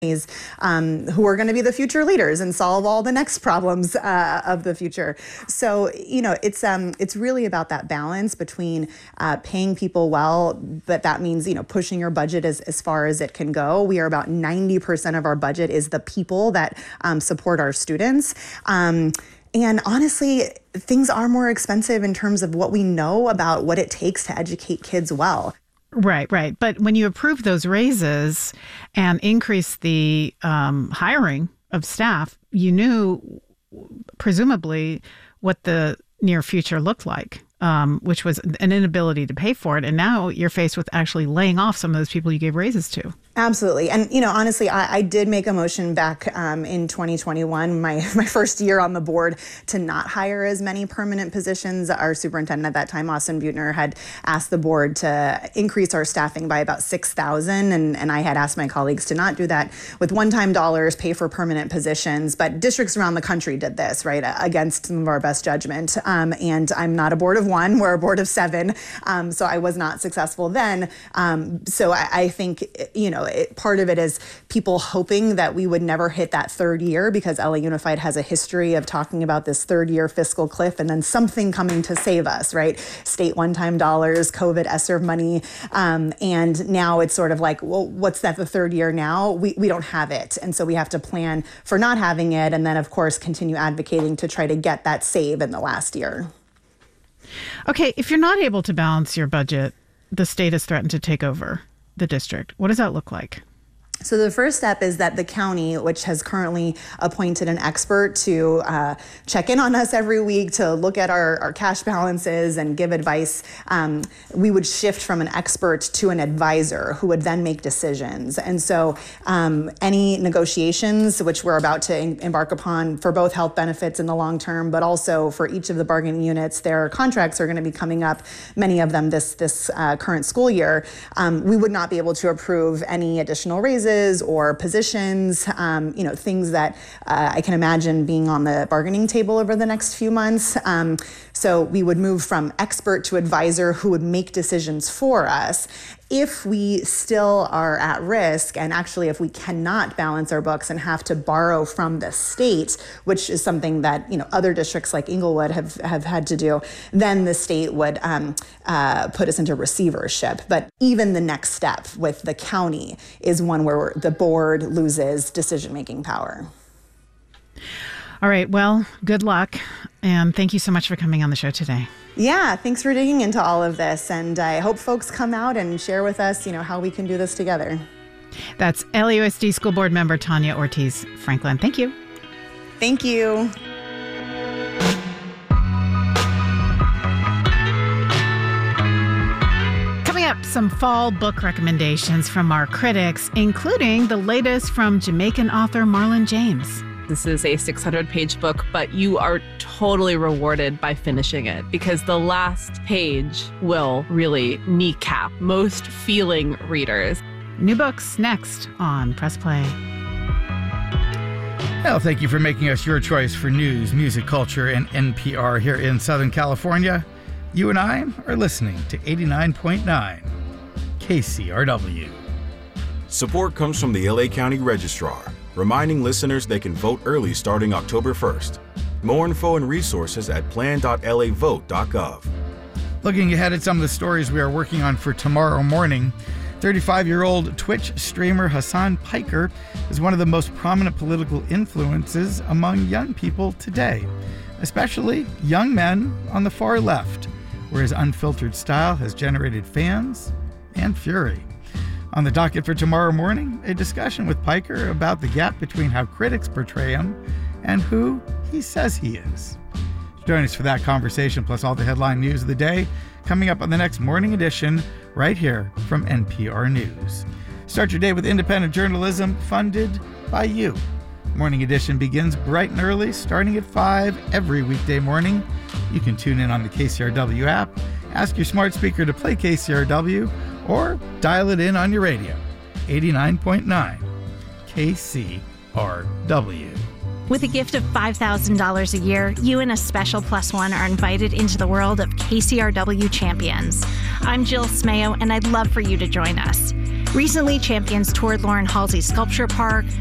who are going to be the future leaders and solve all the next problems of the future. So, it's really about that balance between paying people well, but that means, pushing your budget as far as it can go. We are about 90% of our budget is the people that support our students. And honestly, things are more expensive in terms of what we know about what it takes to educate kids well. Right. But when you approve those raises and increase the hiring of staff, you knew presumably what the near future looked like, which was an inability to pay for it. And now you're faced with actually laying off some of those people you gave raises to. Absolutely. And, honestly, I did make a motion back in 2021, my first year on the board, to not hire as many permanent positions. Our superintendent at that time, Austin Buettner, had asked the board to increase our staffing by about 6,000. And I had asked my colleagues to not do that with one-time dollars, pay for permanent positions. But districts around the country did this, right, against some of our best judgment. And I'm not a board of one. We're a board of 7. So I was not successful then. So I think, part of it is people hoping that we would never hit that third year, because LA Unified has a history of talking about this third year fiscal cliff and then something coming to save us, right? State one-time dollars, COVID ESSER money. And now it's sort of like, well, what's that the third year now? We don't have it. And so we have to plan for not having it. And then, of course, continue advocating to try to get that save in the last year. Okay, if you're not able to balance your budget, the state has threatened to take over the district. What does that look like? So the first step is that the county, which has currently appointed an expert to check in on us every week to look at our cash balances and give advice, we would shift from an expert to an advisor who would then make decisions. And so any negotiations, which we're about to embark upon for both health benefits in the long term, but also for each of the bargaining units, their contracts are going to be coming up, many of them this current school year. We would not be able to approve any additional raises or positions, things that I can imagine being on the bargaining table over the next few months. So we would move from expert to advisor who would make decisions for us. If we still are at risk, and actually if we cannot balance our books and have to borrow from the state, which is something that other districts like Inglewood have had to do, then the state would put us into receivership. But even the next step with the county is one where the board loses decision-making power. All right. Well, good luck. And thank you so much for coming on the show today. Yeah, thanks for digging into all of this. And I hope folks come out and share with us, how we can do this together. That's LAUSD School Board member Tanya Ortiz Franklin. Thank you. Thank you. Coming up, some fall book recommendations from our critics, including the latest from Jamaican author Marlon James. This is a 600-page book, but you are totally rewarded by finishing it because the last page will really kneecap most feeling readers. New books next on Press Play. Well, thank you for making us your choice for news, music, culture, and NPR here in Southern California. You and I are listening to 89.9 KCRW. Support comes from the LA County Registrar, reminding listeners they can vote early starting October 1st. More info and resources at plan.lavote.gov. Looking ahead at some of the stories we are working on for tomorrow morning, 35-year-old Twitch streamer Hassan Piker is one of the most prominent political influences among young people today, especially young men on the far left, where his unfiltered style has generated fans and fury. On the docket for tomorrow morning, a discussion with Piker about the gap between how critics portray him and who he says he is. Join us for that conversation, plus all the headline news of the day, coming up on the next Morning Edition, right here from NPR News. Start your day with independent journalism funded by you. Morning Edition begins bright and early, starting at 5 every weekday morning. You can tune in on the KCRW app, ask your smart speaker to play KCRW, or dial it in on your radio. 89.9 KCRW. With a gift of $5,000 a year, you and a special plus one are invited into the world of KCRW Champions. I'm Jill Smayo, and I'd love for you to join us. Recently, champions toured Lauren Halsey's Sculpture Park,